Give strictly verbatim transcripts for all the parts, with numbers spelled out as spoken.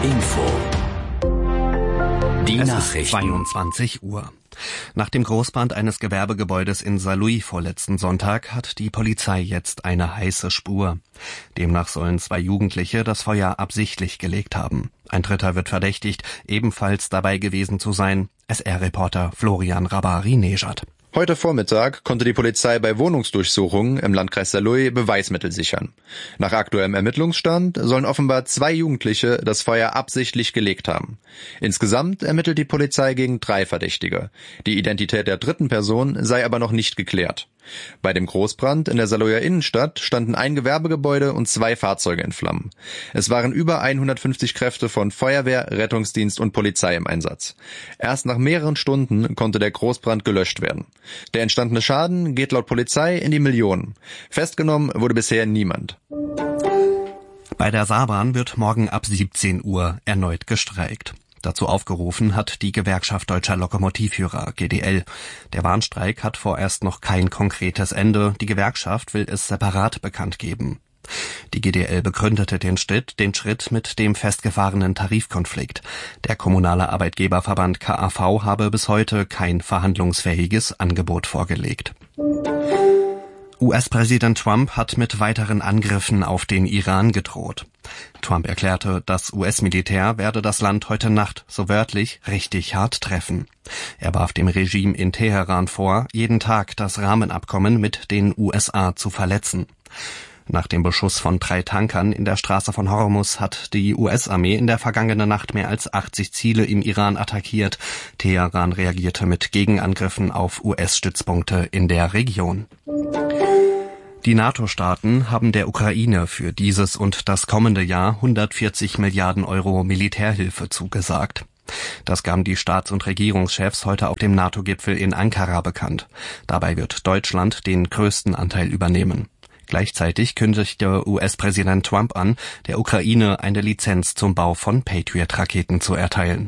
Info. Die Es Nachrichten. ist zweiundzwanzig Uhr. Nach dem Großbrand eines Gewerbegebäudes in Saarlouis vorletzten Sonntag hat die Polizei jetzt eine heiße Spur. Demnach sollen zwei Jugendliche das Feuer absichtlich gelegt haben. Ein dritter wird verdächtigt, ebenfalls dabei gewesen zu sein. S R-Reporter Florian Rabari-Nejad. Heute Vormittag konnte die Polizei bei Wohnungsdurchsuchungen im Landkreis Saarlouis Beweismittel sichern. Nach aktuellem Ermittlungsstand sollen offenbar zwei Jugendliche das Feuer absichtlich gelegt haben. Insgesamt ermittelt die Polizei gegen drei Verdächtige. Die Identität der dritten Person sei aber noch nicht geklärt. Bei dem Großbrand in der Saarlouier Innenstadt standen ein Gewerbegebäude und zwei Fahrzeuge in Flammen. Es waren über hundertfünfzig Kräfte von Feuerwehr, Rettungsdienst und Polizei im Einsatz. Erst nach mehreren Stunden konnte der Großbrand gelöscht werden. Der entstandene Schaden geht laut Polizei in die Millionen. Festgenommen wurde bisher niemand. Bei der Saarbahn wird morgen ab siebzehn Uhr erneut gestreikt. Dazu aufgerufen hat die Gewerkschaft Deutscher Lokomotivführer, G D L. Der Warnstreik hat vorerst noch kein konkretes Ende. Die Gewerkschaft will es separat bekannt geben. Die G D L begründete den Schritt, den Schritt mit dem festgefahrenen Tarifkonflikt. Der kommunale Arbeitgeberverband K A V habe bis heute kein verhandlungsfähiges Angebot vorgelegt. U S-Präsident Trump hat mit weiteren Angriffen auf den Iran gedroht. Trump erklärte, das U S-Militär werde das Land heute Nacht, so wörtlich, richtig hart treffen. Er warf dem Regime in Teheran vor, jeden Tag das Rahmenabkommen mit den U S A zu verletzen. Nach dem Beschuss von drei Tankern in der Straße von Hormuz hat die U S-Armee in der vergangenen Nacht mehr als achtzig Ziele im Iran attackiert. Teheran reagierte mit Gegenangriffen auf U S-Stützpunkte in der Region. Die NATO-Staaten haben der Ukraine für dieses und das kommende Jahr hundertvierzig Milliarden Euro Militärhilfe zugesagt. Das gaben die Staats- und Regierungschefs heute auf dem NATO-Gipfel in Ankara bekannt. Dabei wird Deutschland den größten Anteil übernehmen. Gleichzeitig kündigte U S-Präsident Trump an, der Ukraine eine Lizenz zum Bau von Patriot-Raketen zu erteilen.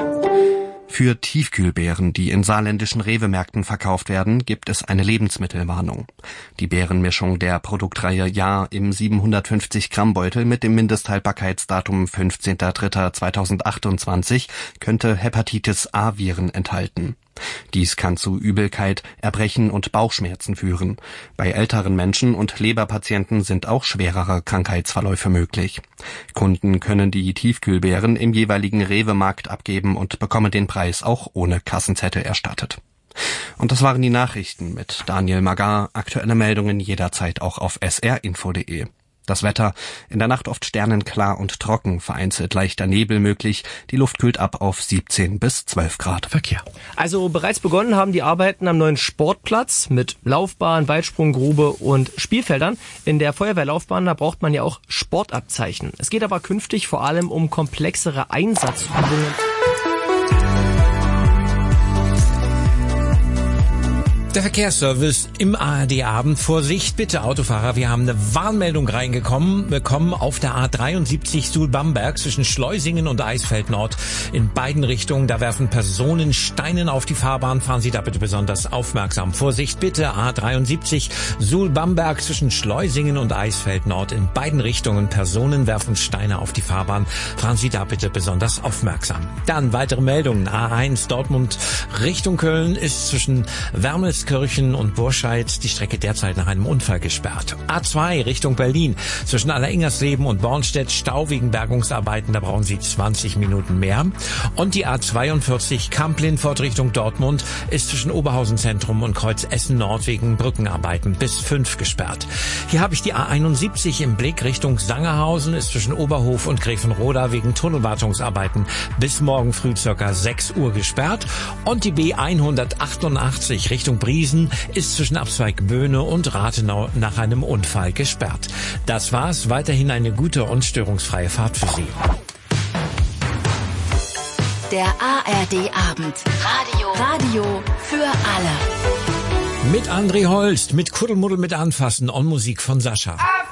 Für Tiefkühlbeeren, die in saarländischen Rewe-Märkten verkauft werden, gibt es eine Lebensmittelwarnung. Die Beerenmischung der Produktreihe Ja im siebenhundertfünfzig Gramm Beutel mit dem Mindesthaltbarkeitsdatum fünfzehnter dritter zweitausendachtundzwanzig könnte Hepatitis-A-Viren enthalten. Dies kann zu Übelkeit, Erbrechen und Bauchschmerzen führen. Bei älteren Menschen und Leberpatienten sind auch schwerere Krankheitsverläufe möglich. Kunden können die Tiefkühlbeeren im jeweiligen Rewe-Markt abgeben und bekommen den Preis auch ohne Kassenzettel erstattet. Und das waren die Nachrichten mit Daniel Magar. Aktuelle Meldungen jederzeit auch auf s r info punkt de. Das Wetter: in der Nacht oft sternenklar und trocken, vereinzelt leichter Nebel möglich. Die Luft kühlt ab auf siebzehn bis zwölf Grad. Verkehr. Also bereits begonnen haben die Arbeiten am neuen Sportplatz mit Laufbahn, Weitsprunggrube und Spielfeldern. In der Feuerwehrlaufbahn, da braucht man ja auch Sportabzeichen. Es geht aber künftig vor allem um komplexere Einsatzübungen. Der Verkehrsservice im A R D-Abend. Vorsicht bitte, Autofahrer, wir haben eine Warnmeldung reingekommen. Wir kommen auf der A dreiundsiebzig Suhl-Bamberg zwischen Schleusingen und Eisfeld Nord in beiden Richtungen. Da werfen Personen Steine auf die Fahrbahn. Fahren Sie da bitte besonders aufmerksam. Vorsicht bitte, A dreiundsiebzig Suhl-Bamberg zwischen Schleusingen und Eisfeld Nord in beiden Richtungen. Personen werfen Steine auf die Fahrbahn. Fahren Sie da bitte besonders aufmerksam. Dann weitere Meldungen. A eins Dortmund Richtung Köln ist zwischen Wermelskirchen und Burscheid die Strecke derzeit nach einem Unfall gesperrt. A zwei Richtung Berlin zwischen Alleringers-Leben und Bornstedt Stau wegen Bergungsarbeiten, da brauchen Sie zwanzig Minuten mehr. Und die A zweiundvierzig Kamp-Lindfort Richtung Dortmund ist zwischen Oberhausen Zentrum und Kreuz Essen Nord wegen Brückenarbeiten bis fünf gesperrt. Hier habe ich die A einundsiebzig im Blick Richtung Sangerhausen, ist zwischen Oberhof und Grevenroda wegen Tunnelwartungsarbeiten bis morgen früh circa sechs Uhr gesperrt. Und die B hundertachtundachtzig Richtung Briesen ist zwischen Abzweig Böhne und Rathenau nach einem Unfall gesperrt. Das war's. Weiterhin eine gute und störungsfreie Fahrt für Sie. Der A R D-Abend. Radio. Radio für alle. Mit André Holst, mit Kuddelmuddel mit Anfassen und Musik von Sascha.